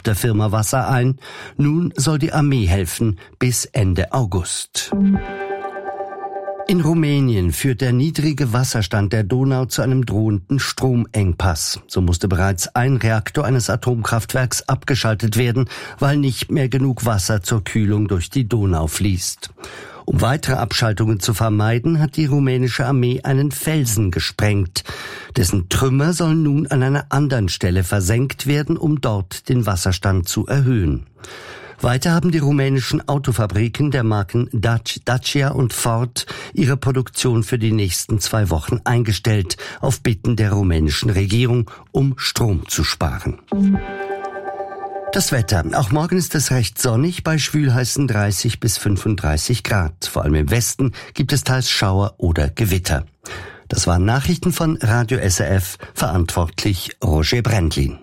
der Firma Wasser ein. Nun soll die Armee helfen bis Ende August. In Rumänien führt der niedrige Wasserstand der Donau zu einem drohenden Stromengpass. So musste bereits ein Reaktor eines Atomkraftwerks abgeschaltet werden, weil nicht mehr genug Wasser zur Kühlung durch die Donau fließt. Um weitere Abschaltungen zu vermeiden, hat die rumänische Armee einen Felsen gesprengt. Dessen Trümmer sollen nun an einer anderen Stelle versenkt werden, um dort den Wasserstand zu erhöhen. Weiter haben die rumänischen Autofabriken der Marken Dacia und Ford ihre Produktion für die nächsten 2 Wochen eingestellt, auf Bitten der rumänischen Regierung, um Strom zu sparen. Das Wetter. Auch morgen ist es recht sonnig bei schwülheißen 30 bis 35 Grad. Vor allem im Westen gibt es teils Schauer oder Gewitter. Das waren Nachrichten von Radio SRF, verantwortlich Roger Brendlin.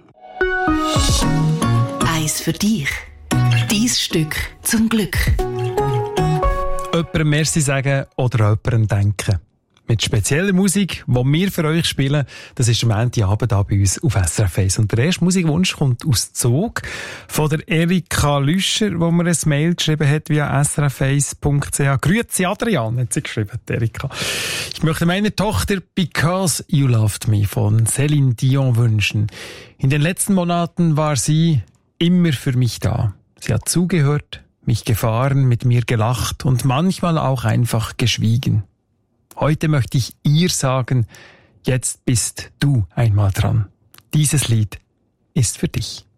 Eins für dich. Dein Stück zum Glück. Jemandem Merci sagen oder an jemandem denken. Mit spezieller Musik, die wir für euch spielen, das ist am Montagabend hier bei uns auf SRF 1. Und der erste Musikwunsch kommt aus Zug von der Erika Lüscher, wo mir ein Mail geschrieben hat via srf1.ch. Grüezi Adrian, hat sie geschrieben, Erika. Ich möchte meiner Tochter Because You Loved Me von Céline Dion wünschen. In den letzten Monaten war sie immer für mich da. Sie hat zugehört, mich gefahren, mit mir gelacht und manchmal auch einfach geschwiegen. Heute möchte ich ihr sagen, jetzt bist du einmal dran. Dieses Lied ist für dich.